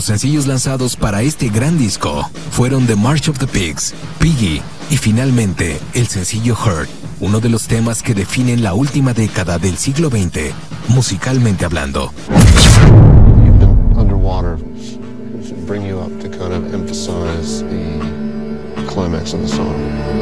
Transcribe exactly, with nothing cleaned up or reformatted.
sencillos lanzados para este gran disco fueron The March of the Pigs, Piggy y finalmente el sencillo Hurt, uno de los temas que definen la última década del siglo veinte, musicalmente hablando. You've been underwater, bring you up to kind of emphasize the climax of the song.